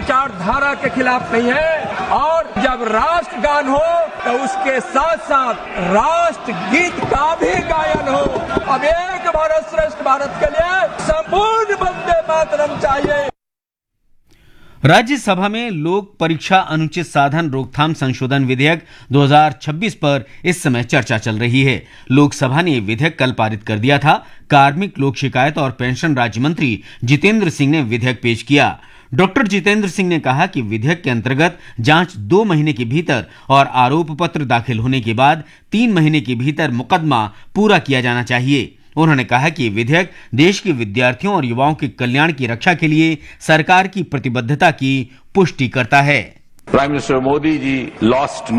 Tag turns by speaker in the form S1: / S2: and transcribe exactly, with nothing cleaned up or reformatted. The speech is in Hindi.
S1: विचारधारा के खिलाफ नहीं है। और जब राष्ट्रगान हो तो उसके साथ साथ राष्ट्र गीत का भी गायन हो। अब एक भारत श्रेष्ठ भारत के लिए संपूर्ण वंदे मातरम चाहिए।
S2: राज्यसभा में लोक परीक्षा अनुचित साधन रोकथाम संशोधन विधेयक दो हज़ार छब्बीस पर इस समय चर्चा चल रही है। लोकसभा ने विधेयक कल पारित कर दिया था। कार्मिक, लोक शिकायत और पेंशन राज्य मंत्री जितेंद्र सिंह ने विधेयक पेश किया। डॉक्टर जितेंद्र सिंह ने कहा कि विधेयक के अंतर्गत जांच दो महीने के भीतर और आरोप पत्र दाखिल होने के बाद तीन महीने के भीतर मुकदमा पूरा किया जाना चाहिए। उन्होंने कहा कि विधेयक देश के विद्यार्थियों और युवाओं के कल्याण की रक्षा के लिए सरकार की प्रतिबद्धता की पुष्टि करता है।
S3: Prime minister Modi ji lost